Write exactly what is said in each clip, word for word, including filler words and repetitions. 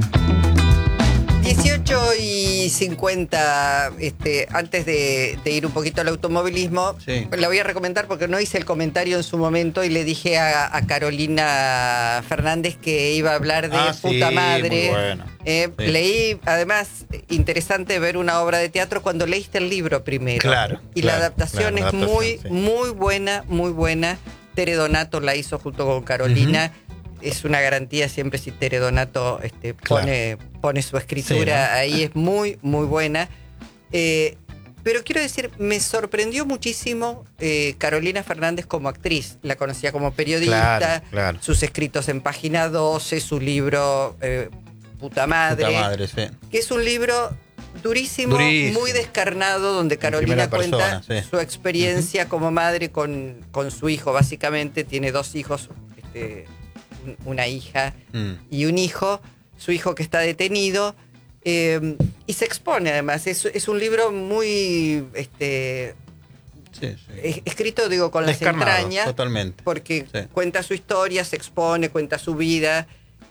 dieciocho y cincuenta, este, antes de, de ir un poquito al automovilismo, Sí. la voy a recomendar porque no hice el comentario en su momento y le dije a, a Carolina Fernández que iba a hablar de Ah, Puta sí, Madre. muy bueno. Eh, Sí. Leí, además, interesante ver una obra de teatro cuando leíste el libro primero. Claro, Y claro, la adaptación claro, es la muy, adaptación, sí. muy buena, muy buena. Tere Donato la hizo junto con Carolina. Es una garantía siempre si Tere Donato este, Claro. pone, pone su escritura Sí, ¿no? ahí, es muy, muy buena. Eh, pero quiero decir, me sorprendió muchísimo eh, Carolina Fernández como actriz. La conocía como periodista, Claro, claro. sus escritos en Página doce, su libro eh, Puta Madre, Puta madre, sí. que es un libro durísimo, Durísimo. muy descarnado, donde Carolina primera persona, cuenta sí. su experiencia como madre con, con su hijo, básicamente. Tiene dos hijos, este, un- una hija Mm. y un hijo, su hijo que está detenido, eh, y se expone además. Es, es un libro muy este, Sí, sí. es- escrito, digo, con las Descarnado, entrañas, totalmente. porque Sí. cuenta su historia, se expone, cuenta su vida,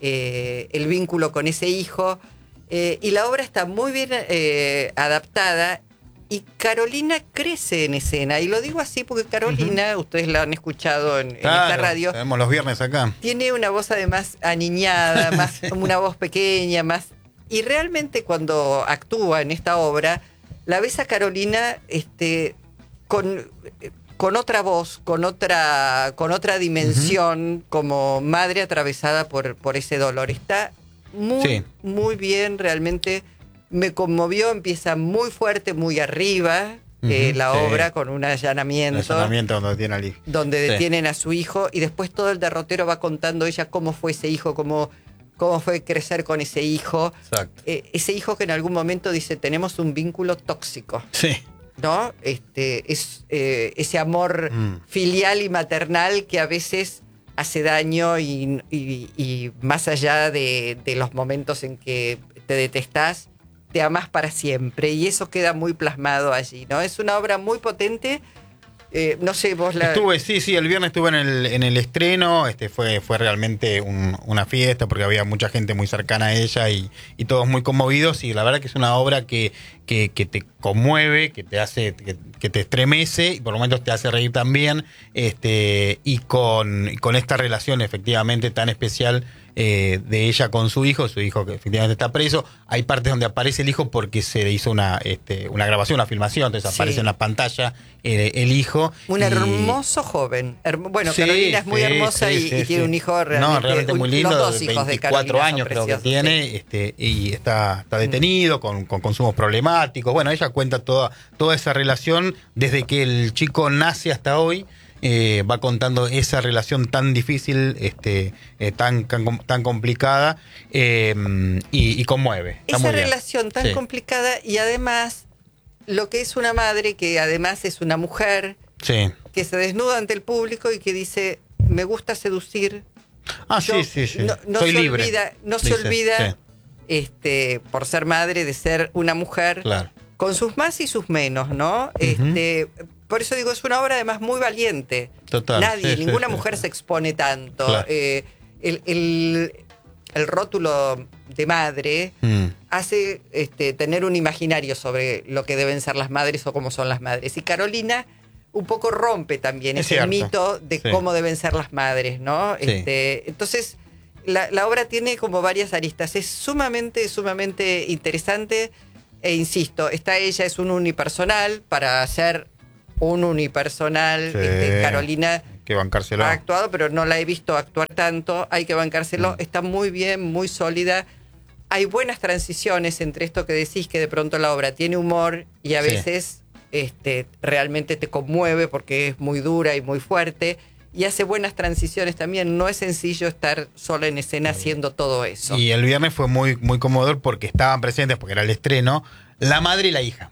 eh, el vínculo con ese hijo, eh, y la obra está muy bien eh, adaptada. Y Carolina crece en escena, y lo digo así porque Carolina, ustedes la han escuchado en, en esta Claro, radio, tenemos los viernes acá. tiene una voz además aniñada, más una voz pequeña, más. Y realmente cuando actúa en esta obra, la ves a Carolina este, con, con otra voz, con otra, con otra dimensión, como madre atravesada por, por ese dolor. Está muy, Sí. muy bien, realmente me conmovió, empieza muy fuerte, muy arriba. eh, Ujú, la sí. obra con un allanamiento El allanamiento donde tiene al hijo. donde Sí. detienen a su hijo, y después todo el derrotero va contando ella cómo fue ese hijo, cómo, cómo fue crecer con ese hijo. Exacto. Eh, ese hijo que en algún momento dice, tenemos un vínculo tóxico, Sí. ¿no? Este, es eh, ese amor Mm. filial y maternal que a veces hace daño y, y- y más allá de, de los momentos en que te detestás, te amás para siempre, y eso queda muy plasmado allí, ¿no? Es una obra muy potente. Eh, no sé, vos la... Estuve, sí, sí, el viernes estuve en el, en el estreno, este fue, fue realmente un- una fiesta porque había mucha gente muy cercana a ella y, y todos muy conmovidos, y la verdad que es una obra que, que, que te conmueve, que te hace, que, que te estremece y por momentos te hace reír también, este, y con, y con esta relación efectivamente tan especial eh, de ella con su hijo, su hijo que efectivamente está preso. Hay partes donde aparece el hijo porque se hizo una, este, una grabación, una filmación, entonces Sí. aparece en la pantalla eh, el hijo. Un y- hermoso joven. Hermo- bueno, Sí, Carolina es muy sí, hermosa sí, y, sí, y tiene sí. un hijo realmente, No, realmente un- muy lindo. Los dos hijos de veinticuatro Carolina años son creo que preciosos, tiene, sí. este, y está, está detenido con, con consumos problemáticos. Bueno, ella cuenta toda, toda esa relación desde que el chico nace hasta hoy. Eh, va contando esa relación tan difícil, este, eh, tan, tan, tan complicada, eh, y, y conmueve. Está Esa muy bien. relación tan Sí. complicada, y además lo que es una madre que además es una mujer Sí. que se desnuda ante el público y que dice, me gusta seducir. Ah, Yo- sí, sí, sí. No, no Soy se libre. olvida, no se dice, olvida sí, este, por ser madre, de ser una mujer claro. con sus más y sus menos, ¿no? Este, por eso digo, es una obra además muy valiente. Total, Nadie, sí, sí, ninguna sí, mujer sí. se expone tanto. Claro. Eh, el, el- el rótulo de madre Mm. hace este, tener un imaginario sobre lo que deben ser las madres o cómo son las madres. Y Carolina un poco rompe también Es ese cierto. mito de Sí. cómo deben ser las madres, ¿no? Sí. Este, entonces, la, la obra tiene como varias aristas. Es sumamente, sumamente interesante. E insisto, esta ella es un unipersonal. Para ser un unipersonal, Sí. este, Carolina Que bancárselo. ha actuado, pero no la he visto actuar tanto. Hay que bancárselo. Mm. Está muy bien, muy sólida. Hay buenas transiciones entre esto que decís, que de pronto la obra tiene humor y a Sí. veces este, realmente te conmueve porque es muy dura y muy fuerte. Y hace buenas transiciones también. No es sencillo estar sola en escena haciendo todo eso. Y el viernes fue muy, muy conmovedor porque estaban presentes, porque era el estreno, la madre y la hija.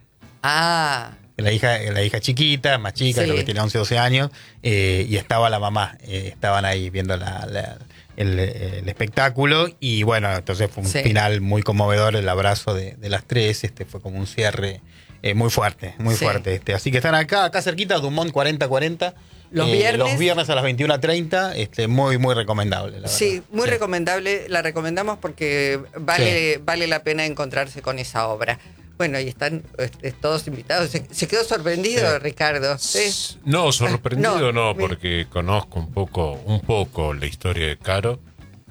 Ah, La hija, la hija chiquita, más chica, Sí. creo que tiene once, doce años, eh, y estaba la mamá. eh, estaban ahí viendo la, la- el, el espectáculo, y bueno, entonces fue un Sí. final muy conmovedor, el abrazo de, de las tres, este fue como un cierre eh, muy fuerte, muy Sí. fuerte. Este. Así que están acá, acá cerquita, Dumont cuarenta cuarenta, Los eh, viernes. Los viernes a las veintiuna treinta, este, muy, muy recomendable, la Sí, verdad. muy Sí. recomendable, la recomendamos porque vale, Sí. vale la pena encontrarse con esa obra. Bueno, y están este, todos invitados. Se, se quedó sorprendido, Sí. Ricardo. ¿Sí? No, sorprendido No, no, mira. porque conozco un poco, un poco la historia de Caro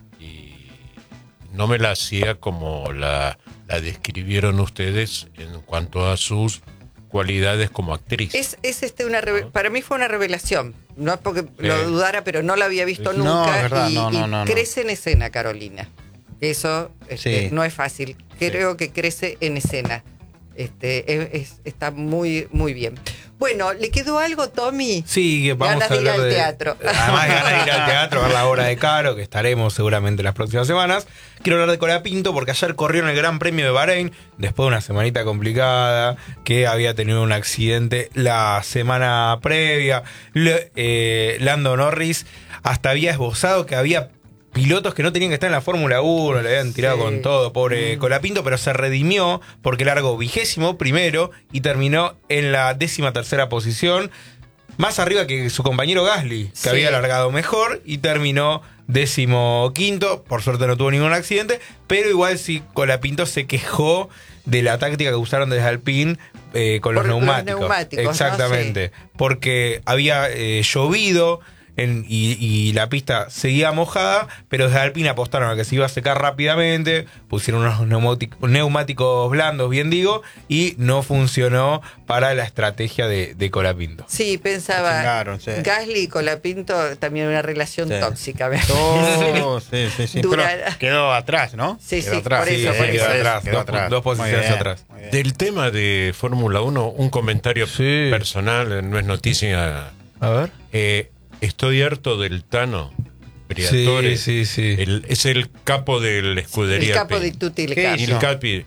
y no me la hacía como la, la describieron ustedes en cuanto a sus cualidades como actriz. Es, es este una reve- para mí fue una revelación. No es porque lo Eh. dudara, pero no la había visto No, nunca. es verdad, y, no, no, y no, no. crece en escena, Carolina. Eso este, Sí. no es fácil. Creo que crece en escena. Este, es- es- está muy, muy bien. Bueno, ¿le quedó algo, Tommy? Sí, que vamos Ganas a de ir hablar al de, teatro. Además de ganas de ir al teatro, a ver la obra de Caro, que estaremos seguramente las próximas semanas. Quiero hablar de Colapinto porque ayer corrió en el Gran Premio de Bahrein, después de una semanita complicada, que había tenido un accidente la semana previa. Le- eh, Lando Norris hasta había esbozado que había pilotos que no tenían que estar en la Fórmula uno, le habían tirado Sí. con todo, pobre Mm. Colapinto, pero se redimió porque largó vigésimo primero y terminó en la décima tercera posición, más arriba que su compañero Gasly, que Sí. había largado mejor y terminó décimo quinto. Por suerte no tuvo ningún accidente, pero igual sí, Colapinto se quejó de la táctica que usaron desde Alpine eh, con los Por los neumáticos. neumáticos, ¿no? Exactamente, porque había eh, llovido. En- y, y la pista seguía mojada, pero desde Alpine apostaron a que se iba a secar rápidamente, pusieron unos neumáticos, neumáticos blandos, bien digo, y no funcionó para la estrategia de, de Colapinto. Sí, pensaba. Chingaron, sí. Gasly y Colapinto también una relación Sí. tóxica. ¿verdad? Oh, sí, sí, sí. Pero Durará. quedó atrás, ¿no? Sí, Quedó sí, atrás. por eso, Sí, por quedó eso. atrás, Quedó dos, atrás. dos posiciones Muy bien, atrás. muy bien. Del tema de Fórmula uno, un comentario Sí. personal, no es noticia. A ver. Eh, estoy harto del Tano Sí, Briatore. sí, sí. El- es el capo de la escudería El capo Alpine. de tutti il ¿Qué capo. Il Capi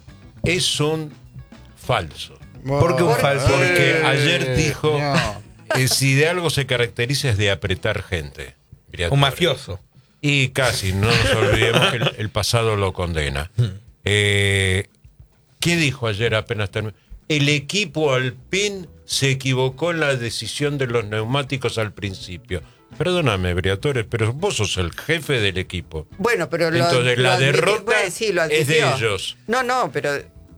es un falso. ¿Por qué un Por- falso? Porque Eh, ayer dijo no. que si de algo se caracteriza es de apretar gente. Briatore. Un mafioso. Y casi, no nos olvidemos que el, el pasado lo condena. Eh, ¿Qué dijo ayer apenas terminó? El equipo Alpine se equivocó en la decisión de los neumáticos al principio. Perdóname, Briatore, pero vos sos el jefe del equipo. Bueno, pero lo, Entonces, lo la admitió- derrota bueno, sí, lo es de admitió. ellos. No, no, pero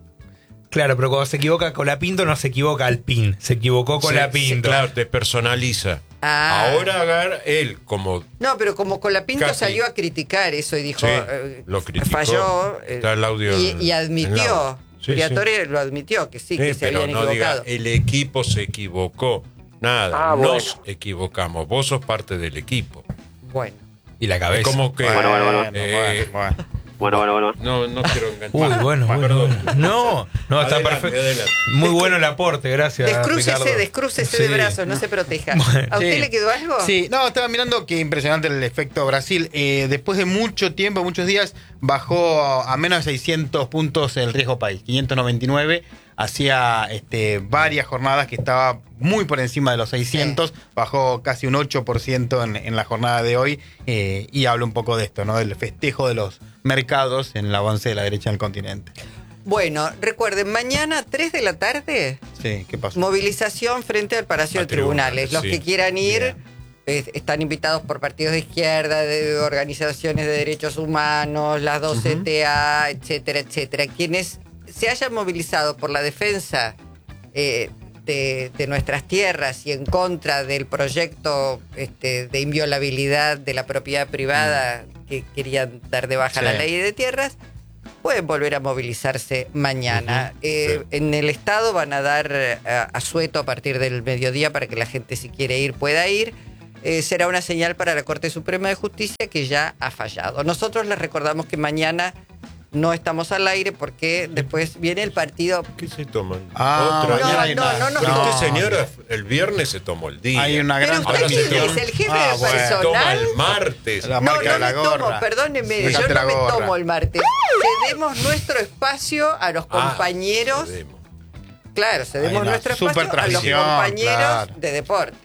Claro, pero cuando se equivoca Colapinto no se equivoca Alpine, se equivocó Sí, Colapinto. sí, claro, te personaliza. Ah. Ahora agar él, como no, pero como Colapinto Casi. salió a criticar eso y dijo, Sí, eh, lo criticó. falló eh, Está el audio y, en- y en el admitió, audio. Sí, Briatore lo admitió que sí, Sí, que se pero habían no equivocado. diga, el equipo se equivocó. Nada, Ah, nos equivocamos. Vos sos parte del equipo. Bueno, Y la Es cabeza. como que... Bueno, bueno, bueno. eh, bueno. Bueno, bueno, bueno. No, no quiero enganchar. Uy, bueno, bueno, Perdón. bueno. No, no, está Adelante, perfecto. adelante. Muy bueno el aporte, gracias. descrúcese, Ricardo. descrúcese Sí. de brazos, no se proteja. Bueno. ¿A usted Sí. le quedó algo? Sí, no, estaba mirando que impresionante el efecto Brasil. Eh, después de mucho tiempo, muchos días, bajó a menos de seiscientos puntos el riesgo país, quinientos noventa y nueve. Hacía este, varias jornadas que estaba muy por encima de los seiscientos, bajó casi un ocho por ciento en, en la jornada de hoy, eh, y habla un poco de esto, ¿no? Del festejo de los mercados en el avance de la derecha del continente. Bueno, recuerden, mañana tres de la tarde, Sí, ¿qué pasó? movilización frente al Palacio A de Tribunales. tribunales, Los sí. que quieran ir Bien. eh, están invitados por partidos de izquierda, de organizaciones de derechos humanos, las dos C T A, etcétera, etcétera. Quienes se hayan movilizado por la defensa eh, de, de nuestras tierras y en contra del proyecto este, de inviolabilidad de la propiedad privada que querían dar de baja Sí. la ley de tierras, pueden volver a movilizarse mañana. Eh, Sí. En el Estado van a dar eh, asueto a partir del mediodía para que la gente, si quiere ir, pueda ir. Eh, será una señal para la Corte Suprema de Justicia que ya ha fallado. Nosotros les recordamos que mañana no estamos al aire porque después viene el partido. ¿Qué se toman? Ah, Otra. mañana No, hay no, una- no, no, Pero no. usted, señora, el viernes se tomó el día. Hay una Pero gran usted Ahora quién se es, el jefe Ah, del bueno. Se toma personal. el martes. La No, marca no de la me tomo, gorra. perdóneme, yo Sacate no la me gorra. tomo el martes. Cedemos nuestro espacio a los Ah, compañeros. cedemos. Claro, cedemos Hay una nuestro espacio super a los tradición, compañeros claro. de deporte.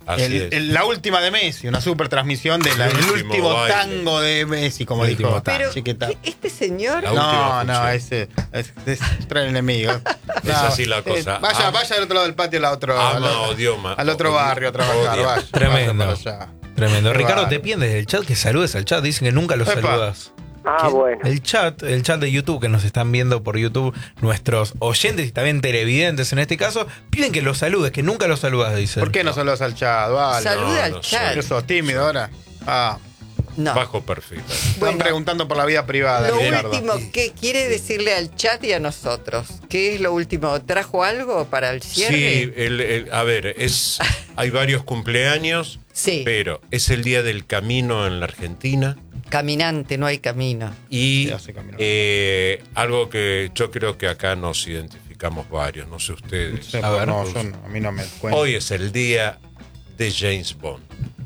Así El- es. el- la última de Messi, una super transmisión del El último último baile. tango de Messi, como El dijo. último tango. Pero Chiquita. ¿qué- este señor... La última No, no, función. ese es, es trae el enemigo. Es No, así la cosa. eh, vaya, Ama- vaya al otro lado del patio, al otro, ama al, o odioma. al otro O- barrio a trabajar. odia. Vaya, Tremendo. vaya para allá. Tremendo. Qué Ricardo, bárbaro. te piden desde el chat que saludes al chat. Dicen que nunca los Epa. saludas. Ah, bueno. El chat, el chat de YouTube que nos están viendo por YouTube, nuestros oyentes y también televidentes en este caso, piden que los saludes, que nunca los saludas, dicen. ¿Por qué no saludas al chat? Vale. Saluda No, al no chat. ¿Qué sos tímido ahora? Ah, No. Bajo perfil. están Bueno. preguntando por la vida privada, Lo Ricardo. último, ¿qué quiere decirle al chat y a nosotros? ¿Qué es lo último? ¿Trajo algo para el cierre? Sí, el- el- a ver, es, hay varios cumpleaños, Sí. pero es el Día del Camino en la Argentina. Caminante, no hay camino. Y Sí, hace camino. eh, algo que yo creo que acá nos identificamos varios, no sé ustedes. Sí, A pues ver. no, yo no, a mí no me cuenta. Hoy es el día de James Bond.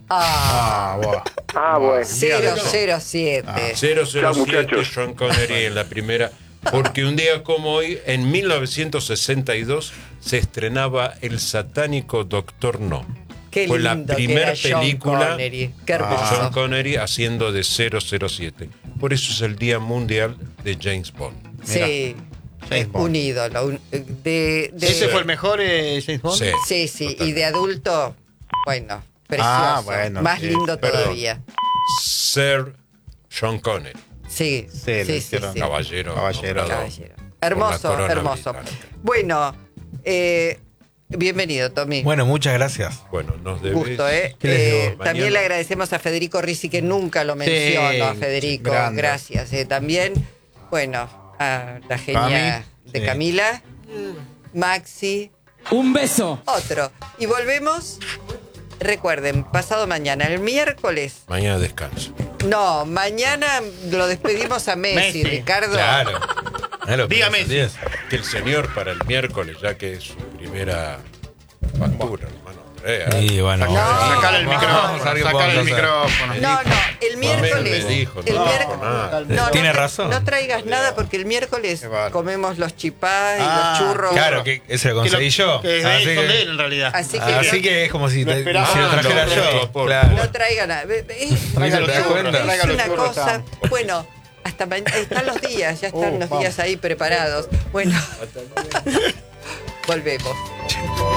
Ah, Ah, buah. Ah, bueno. cero cero siete. Ah. cero cero Chao, siete muchachos. Sean Connery en la primera, porque un día como hoy, en mil novecientos sesenta y dos, se estrenaba el satánico Doctor No. Qué Fue lindo la que primera era Sean película Connery. Qué hermoso. Ah. Sean Connery haciendo de cero cero siete. Por eso es el Día Mundial de James Bond. Sí, James Bond. un ídolo. un- de, de- ¿Ese fue el mejor eh, James Bond? Sí. Sí, sí, y Totalmente. de adulto, bueno, precioso. Ah, bueno, Más sí, lindo perdón. todavía. Sir Sean Connery, Sí, Sí, sí, le sí, hicieron sí. caballero. Caballero. nombrado Caballero. por la Hermoso, corona hermoso. británica. Bueno, eh, bienvenido, Tommy. Bueno, muchas gracias. Bueno, nos debes. Gusto, ¿eh? ¿Qué les Eh, digo? también Mañana. le agradecemos a Federico Risi, que nunca lo menciono, a Sí, Federico. grande. Gracias. eh. También, bueno, a la genia Cami, de sí. Camila, Maxi, Un beso. otro. Y volvemos, recuerden, pasado mañana, el miércoles. Mañana descanso. No, mañana lo despedimos a Messi, Messi. Ricardo. Claro. No lo Dígame. pensás, diez. Que el señor para el miércoles, ya que es su primera factura, hermano Andrea. Y bueno, No, Sacale el no, micrófono, vamos a ver qué sacale podemos el hacer. micrófono. No, no, el miércoles. me dijo, el no, miérc- nada. no, Tiene no tra- razón. No traigas nada porque el miércoles Qué bárbaro. comemos los chipás y Ah, los churros. Claro, que ese lo Que lo- conseguí yo. Que es Así de, son que- de él, en realidad. Así que, Así que es como si, Lo te- esperaba. si lo Ah, trajera no, yo. no, por- Claro. no traigan nada. Ve- ve- Es, Traiga los ¿Te das churros, cuenta? traiga es los una churros, cosa. estamos. Bueno, hasta mañana. Están los días, ya están Uh, los vamos. días ahí preparados. Bueno, volvemos.